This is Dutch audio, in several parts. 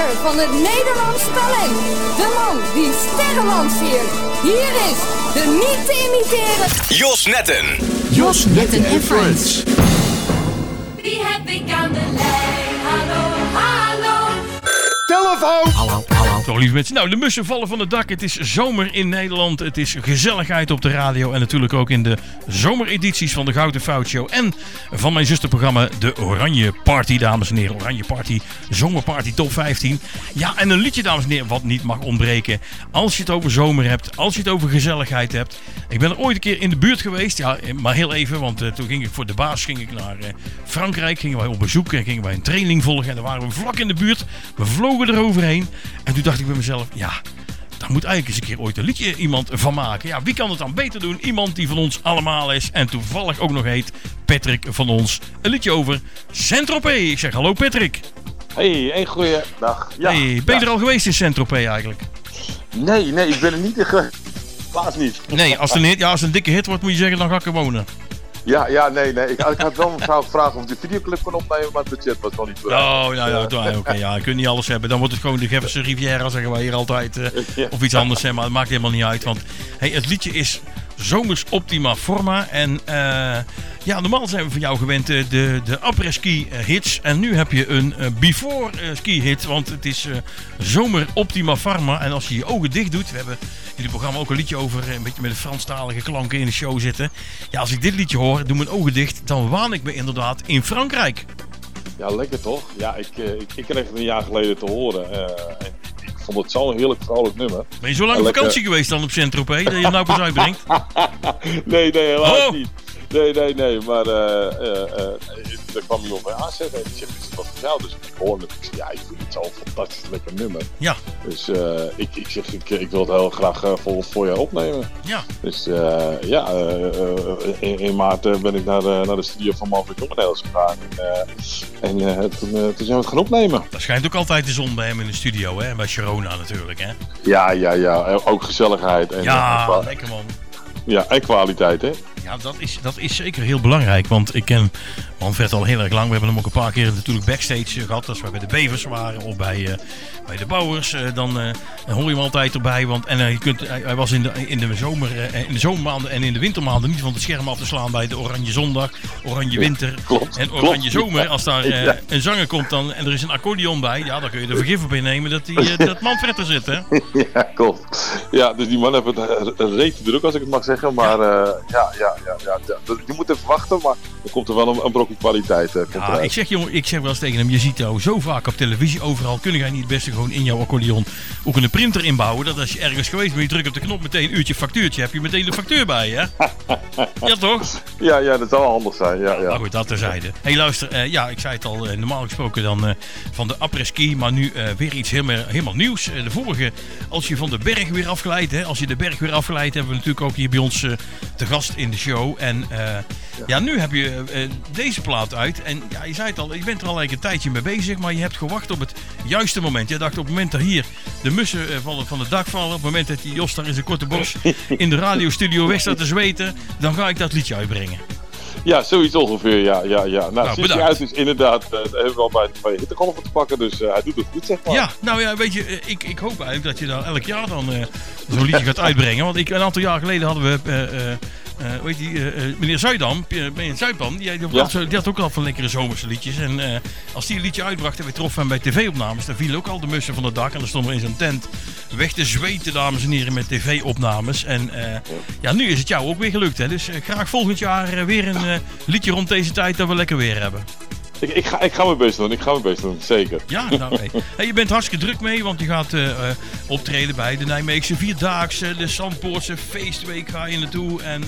van het Nederlands talent. De man die sterren lanceert. Hier is de niet te imiteren Jos Netten. Jos Netten en Friends. Wie heb ik aan de lijn? Hallo, hallo. Telefoon! Hallo. Toch lieve mensen. Nou, de mussen vallen van het dak. Het is zomer in Nederland. Het is gezelligheid op de radio. En natuurlijk ook in de zomeredities van de Gouden Fout Show. En van mijn zusterprogramma de Oranje Party, dames en heren. Oranje Party, Zomerparty Top 15. Ja, en een liedje, dames en heren, wat niet mag ontbreken. Als je het over zomer hebt, als je het over gezelligheid hebt. Ik ben er ooit een keer in de buurt geweest. Ja, maar heel even, want toen ging ik voor de baas naar Frankrijk. Gingen wij op bezoek en gingen wij een training volgen. En daar waren we vlak in de buurt. We vlogen eroverheen. En toen dacht ik bij mezelf, ja, daar moet eigenlijk eens een keer ooit een liedje iemand van maken. Ja, wie kan het dan beter doen? Iemand die van ons allemaal is en toevallig ook nog heet Patrick van ons. Een liedje over Saint-Tropez. Ik zeg hallo Patrick. Hey, een goeie dag. Ja, hey, ben je er al geweest in Saint-Tropez eigenlijk? Nee, ik ben er niet in geweest. Helaas niet. Nee, als het een dikke hit wordt moet je zeggen, dan ga ik er wonen. Ja, nee. Ik had wel mevrouw gevraagd of de videoclip kon opnemen, maar het budget was nog niet bereikt. Oké, je kunt niet alles hebben. Dan wordt het gewoon de Jefferson Riviera, zeggen wij hier altijd. Of iets anders, maar het maakt helemaal niet uit. Want hey, het liedje is Zomers Optima Forma. En normaal zijn we van jou gewend de après-ski hits. En nu heb je een before ski hit, want het is Zomer Optima Forma. En als je je ogen dicht doet, we hebben in dit programma ook een liedje over een beetje met de Franstalige klanken in de show zitten. Ja, als ik dit liedje hoor, doe mijn ogen dicht, dan waan ik me inderdaad in Frankrijk. Ja, lekker toch? Ja, ik kreeg het een jaar geleden te horen. En ik vond het zo'n heerlijk vrolijk nummer. Ben je zo lang op vakantie geweest dan op Saint-Tropez, dat je het nou pas uitbrengt? Nee, helaas niet. Nee, maar daar kwam iemand bij aanzetten en die zegt, is het wat voor jou? Dus ik hoorde het, ik zei, ja, ik vind het zo'n fantastisch lekker nummer. Ja. Dus ik zeg, ik wil het heel graag voor jou opnemen. Ja. Dus in maart ben ik naar de studio van Manfred Jongenels gegaan en toen zijn we het gaan opnemen. Dat schijnt ook altijd de zon bij hem in de studio, hè? Bij Sharona natuurlijk, hè? Ja, ook gezelligheid. En, lekker man. Ja, en kwaliteit, hè? Ja, dat is zeker heel belangrijk, want ik ken Manfred al heel erg lang. We hebben hem ook een paar keer natuurlijk backstage gehad, als we bij de Bevers waren of bij de Bouwers. Dan hoor je hem altijd erbij, want hij was in de zomermaanden en in de wintermaanden niet van het scherm af te slaan bij de Oranje Zondag, Oranje Winter en Oranje Zomer. Als daar een zanger komt en er is een accordeon bij, ja, dan kun je er vergif op innemen dat Manfred er zit, hè? Ja, klopt. Ja, dus die man heeft het reet druk, als ik het mag zeggen, maar je moet even wachten, maar er komt er wel een brokje kwaliteit. Ik zeg wel eens tegen hem, je ziet jou zo vaak op televisie overal, kun jij niet het beste gewoon in jouw accordeon ook een printer inbouwen, dat als je ergens geweest bent, je drukt op de knop meteen een uurtje factuurtje, heb je meteen de factuur bij, hè? Ja, toch? Ja, dat zou wel handig zijn, ja. Nou goed, dat terzijde. Hey, luister, ik zei het al, normaal gesproken dan van de après-ski, maar nu weer iets helemaal nieuws. De vorige, als je van de berg weer afglijdt, hè, hebben we natuurlijk ook hier bij ons te gast in de show. En nu heb je deze plaat uit. En ja, je zei het al, je bent er al eigenlijk een tijdje mee bezig, maar je hebt gewacht op het juiste moment. Je dacht op het moment dat hier de mussen van het dak vallen, op het moment dat die Jos daar in zijn korte bos in de radiostudio weg staat te zweten, dan ga ik dat liedje uitbrengen. Ja, zoiets ongeveer, ja. Nou, sinds hij uit is inderdaad, hebben we al bij hittegolven te pakken, dus hij doet het goed, zeg maar. Ja, nou ja, weet je, ik hoop eigenlijk dat je dan elk jaar dan zo'n liedje gaat uitbrengen. Want een aantal jaar geleden hadden we, meneer Zuidam, die had ook al van lekkere zomerse liedjes. En als die een liedje uitbracht en we troffen hem bij tv-opnames, dan vielen ook al de mussen van het dak. En dan stonden we in zijn tent weg te zweten, dames en heren, met tv-opnames. En nu is het jou ook weer gelukt, hè. Dus graag volgend jaar weer een liedje rond deze tijd dat we lekker weer hebben. Ik ga mijn best doen, zeker. Ja, nou nee. Hey, je bent hartstikke druk mee, want je gaat optreden bij de Nijmeegse Vierdaagse, de Zandpoortse Feestweek ga je naartoe. En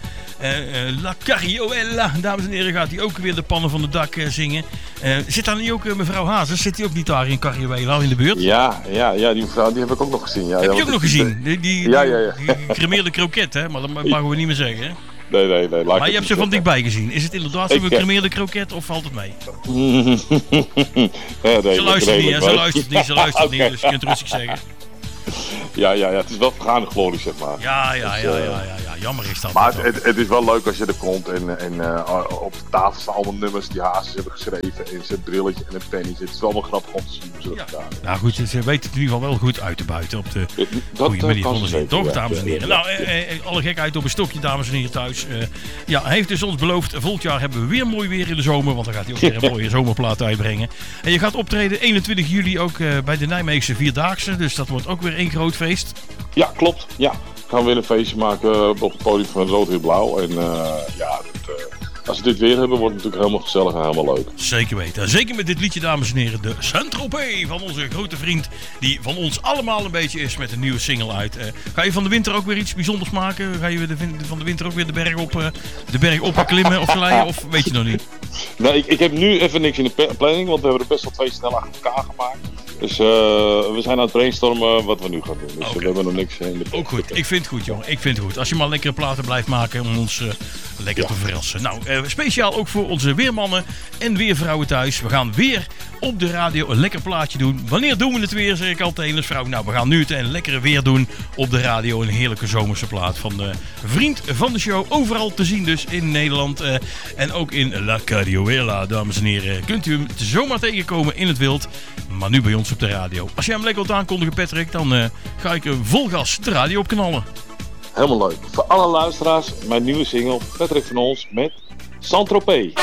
La Carrioella, dames en heren, gaat hij ook weer de pannen van het dak zingen. Zit daar niet ook mevrouw Hazes? Zit die ook niet daar in Carrioella in de buurt? Ja, die mevrouw die heb ik ook nog gezien. Ja, heb je ook nog gezien? Die cremeerde kroket, hè? Maar dat mogen we niet meer zeggen, hè? Nee. Maar je hebt ze van dichtbij gezien. Is het inderdaad zo'n gecremeerde kroket of valt het mee? Ze luistert niet, dus je kunt het rustig zeggen. Ja, het is wel vergaande glorie, zeg maar. Ja, jammer is dat. Maar het is wel leuk als je er komt en op de tafel staan allemaal nummers die Hazes hebben geschreven. En zijn brilletje en een pennetje. Het is wel grappig om te zien hoe ze dat gedaan hebben. Nou goed, ze weten het in ieder geval wel goed uit te buiten op de goede manier van de zin. Toch, dames en heren? Nou, alle gekheid op een stokje, dames en heren thuis. Hij heeft dus ons beloofd, volgend jaar hebben we weer mooi weer in de zomer. Want dan gaat hij ook weer een mooie zomerplaat uitbrengen. En je gaat optreden 21 juli ook bij de Nijmeegse Vierdaagse. Dus dat wordt ook weer één groot feest. Ja, klopt. Ja. We gaan weer een feestje maken op het podium van Rood Wit Blauw. En als we dit weer hebben, wordt het natuurlijk helemaal gezellig en helemaal leuk. Zeker weten. Zeker met dit liedje, dames en heren. De Saint-Tropez van onze grote vriend. Die van ons allemaal een beetje is met een nieuwe single uit. Ga je van de winter ook weer iets bijzonders maken? Ga je van de winter ook weer de berg op klimmen of glijden? Of weet je nog niet? Nee, ik heb nu even niks in de planning. Want we hebben er best wel 2 snel achter elkaar gemaakt. Dus we zijn aan het brainstormen wat we nu gaan doen. Dus we hebben nog niks in de planning. Ook goed. Ik vind het goed, jongen. Ik vind het goed. Als je maar lekkere platen blijft maken om ons lekker te verrassen. Nou, speciaal ook voor onze weermannen en weervrouwen thuis. We gaan weer op de radio een lekker plaatje doen. Wanneer doen we het weer, zeg ik altijd als vrouw. Nou, we gaan nu het een lekkere weer doen op de radio. Een heerlijke zomerse plaat van de vriend van de show. Overal te zien dus in Nederland. En ook in La Carioela, dames en heren. Kunt u hem zomaar tegenkomen in het wild. Maar nu bij ons op de radio. Als jij hem lekker wilt aankondigen, Patrick, dan ga ik vol gas de radio opknallen. Helemaal leuk. Voor alle luisteraars, mijn nieuwe single, Patrick van Ons met Saint-Tropez.